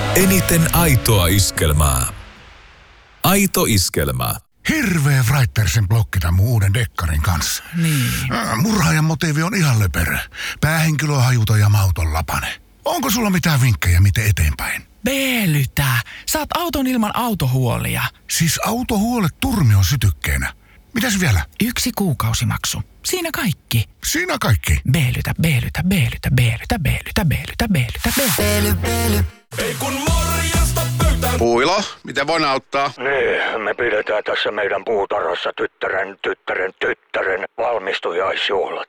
Eniten aitoa iskelmää. Aito iskelmä. Hirveä Writersin blokki tämän mun uuden dekkarin kanssa. Niin. Murhaajan motiivi on ihan löperö. Päähenkilö on hajuton ja mauton lapane. Onko sulla mitään vinkkejä, miten eteenpäin? Beelytä. Saat auton ilman autohuolia. Siis autohuolet turmion sytykkeenä. Mitäs vielä? 1 kuukausimaksu. Siinä kaikki. Siinä kaikki. Beelytä, beelytä, beelytä, beelytä, beelytä, beelytä, beelytä, beely. Ei kun morjesta pöytään. Puilo, miten voin auttaa? Niin, me pidetään tässä meidän puutarhassa tyttären valmistujaisjuhlat.